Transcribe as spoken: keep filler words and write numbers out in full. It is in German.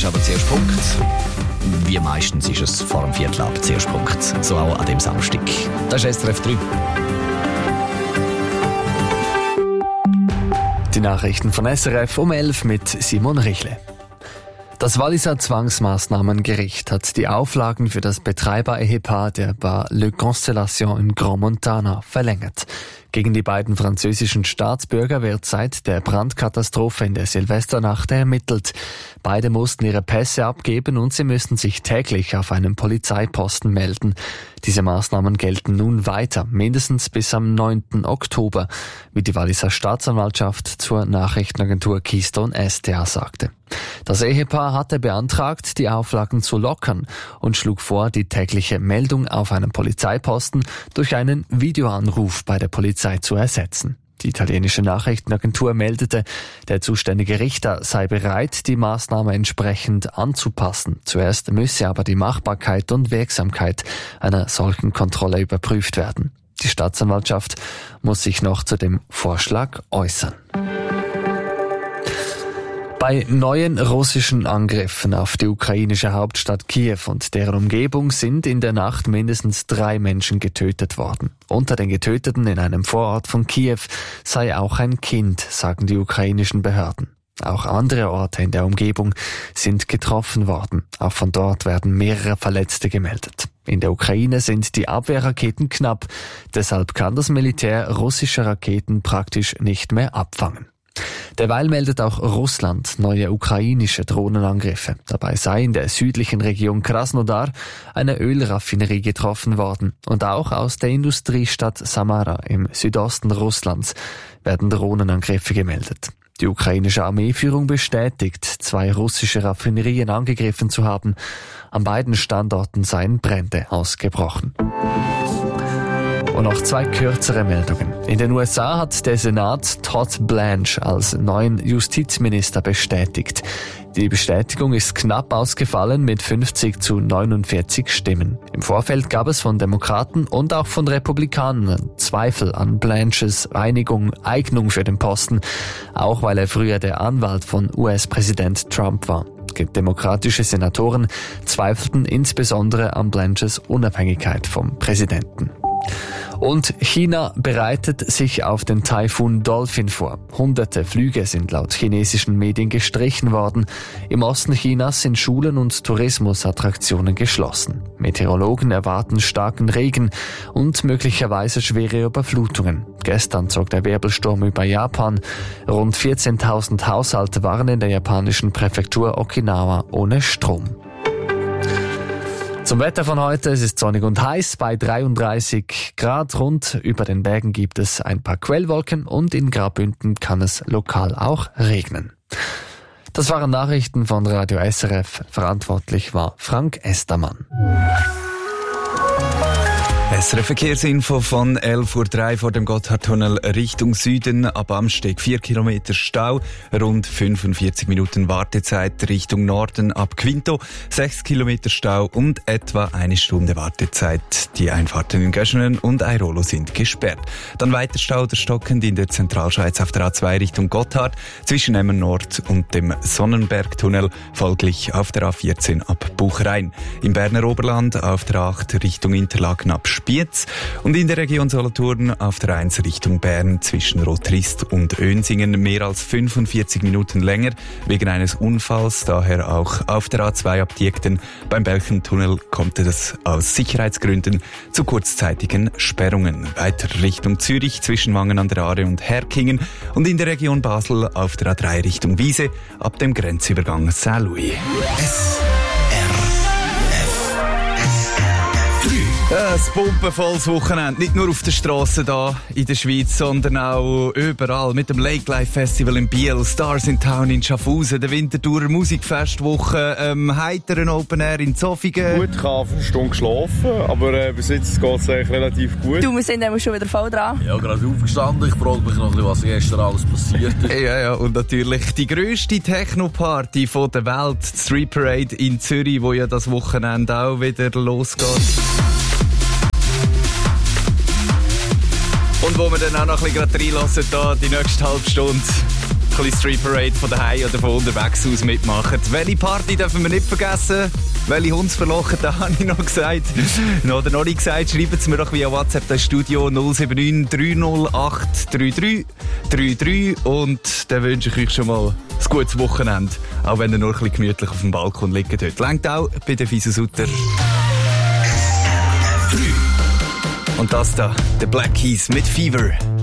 aber zuerst Punkt. Wie meistens ist es vor dem Viertel ab zuerst Punkt. So auch an dem Samstag. Das ist S R F drei. Die Nachrichten von S R F um elf mit Simon Richle. Das Walliser Zwangsmaßnahmengericht hat die Auflagen für das Betreiber-Ehepaar der Bar Le Constellation in Grand Montana verlängert. Gegen die beiden französischen Staatsbürger wird seit der Brandkatastrophe in der Silvesternacht ermittelt. Beide mussten ihre Pässe abgeben und sie müssen sich täglich auf einem Polizeiposten melden. Diese Maßnahmen gelten nun weiter, mindestens bis am neunten Oktober, wie die Walliser Staatsanwaltschaft zur Nachrichtenagentur Keystone S T A sagte. Das Ehepaar hatte beantragt, die Auflagen zu lockern und schlug vor, die tägliche Meldung auf einem Polizeiposten durch einen Videoanruf bei der Polizei zu ersetzen. Die italienische Nachrichtenagentur meldete, der zuständige Richter sei bereit, die Maßnahme entsprechend anzupassen. Zuerst müsse aber die Machbarkeit und Wirksamkeit einer solchen Kontrolle überprüft werden. Die Staatsanwaltschaft muss sich noch zu dem Vorschlag äußern. Bei neuen russischen Angriffen auf die ukrainische Hauptstadt Kiew und deren Umgebung sind in der Nacht mindestens drei Menschen getötet worden. Unter den Getöteten in einem Vorort von Kiew sei auch ein Kind, sagen die ukrainischen Behörden. Auch andere Orte in der Umgebung sind getroffen worden. Auch von dort werden mehrere Verletzte gemeldet. In der Ukraine sind die Abwehrraketen knapp. Deshalb kann das Militär russische Raketen praktisch nicht mehr abfangen. Derweil meldet auch Russland neue ukrainische Drohnenangriffe. Dabei sei in der südlichen Region Krasnodar eine Ölraffinerie getroffen worden. Und auch aus der Industriestadt Samara im Südosten Russlands werden Drohnenangriffe gemeldet. Die ukrainische Armeeführung bestätigt, zwei russische Raffinerien angegriffen zu haben. An beiden Standorten seien Brände ausgebrochen. Und noch zwei kürzere Meldungen. In den U S A hat der Senat Todd Blanche als neuen Justizminister bestätigt. Die Bestätigung ist knapp ausgefallen mit fünfzig zu neunundvierzig Stimmen. Im Vorfeld gab es von Demokraten und auch von Republikanern Zweifel an Blanches Einigung, Eignung für den Posten, auch weil er früher der Anwalt von U S-Präsident Trump war. Demokratische Senatoren zweifelten insbesondere an Blanches Unabhängigkeit vom Präsidenten. Und China bereitet sich auf den Taifun Dolphin vor. Hunderte Flüge sind laut chinesischen Medien gestrichen worden. Im Osten Chinas sind Schulen und Tourismusattraktionen geschlossen. Meteorologen erwarten starken Regen und möglicherweise schwere Überflutungen. Gestern zog der Wirbelsturm über Japan. Rund vierzehntausend Haushalte waren in der japanischen Präfektur Okinawa ohne Strom. Zum Wetter von heute, es ist sonnig und heiß bei dreiunddreißig Grad. Rund über den Bergen gibt es ein paar Quellwolken und in Graubünden kann es lokal auch regnen. Das waren Nachrichten von Radio S R F. Verantwortlich war Frank Estermann. S R F-Verkehrsinfo von elf Uhr drei vor dem Gotthardtunnel Richtung Süden. Ab Amsteg vier Kilometer Stau, rund fünfundvierzig Minuten Wartezeit Richtung Norden ab Quinto, sechs Kilometer Stau und etwa eine Stunde Wartezeit. Die Einfahrten in Göschenen und Airolo sind gesperrt. Dann weiter Stau oder stockend in der Zentralschweiz auf der A zwei Richtung Gotthard zwischen Emmer Nord und dem Sonnenbergtunnel, folglich auf der A vierzehn ab Buchrein. Im Berner Oberland auf der acht Richtung Interlaken ab Spiez und in der Region Solothurn auf der eins Richtung Bern zwischen Rotrist und Önsingen mehr als fünfundvierzig Minuten länger wegen eines Unfalls, daher auch auf der A zwei ab Diekten. Beim Belchentunnel kommt es aus Sicherheitsgründen zu kurzzeitigen Sperrungen. Weiter Richtung Zürich zwischen Wangen an der Aare und Herkingen und in der Region Basel auf der A drei Richtung Wiese ab dem Grenzübergang Saint-Louis. Ja, ein pumpenvolles Wochenende. Nicht nur auf der Straße da in der Schweiz, sondern auch überall. Mit dem Lake Life Festival in Biel, Stars in Town in Schaffhausen, der Winterthurer Musikfestwoche, ähm, heiteren Open Air in Zofingen. Gut, ich habe eine Stunde geschlafen, aber äh, bis jetzt geht es eigentlich relativ gut. Du, wir sind nämlich schon wieder voll dran. Ja, gerade aufgestanden. Ich frage mich noch ein bisschen, was gestern alles passiert ist. Ja, ja, und natürlich die grösste Techno-Party der Welt, die Street Parade in Zürich, wo ja das Wochenende auch wieder losgeht. Und wo wir dann auch noch ein bisschen reinlassen, da die nächste halbe Stunde. Broccoli Street Parade von daheim oder von unterwegs aus mitmachen. Welche Party dürfen wir nicht vergessen? Welche Hundsverlochen, da habe ich noch gesagt. Oder noch nicht gesagt, schreibt es mir doch via WhatsApp, das Studio null sieben neun drei null acht drei drei drei drei. Und dann wünsche ich euch schon mal ein gutes Wochenende. Auch wenn ihr nur ein bisschen gemütlich auf dem Balkon liegt heute. Längt auch bei den Fiese Sutter. Und das da, The Black Keys mit Fever.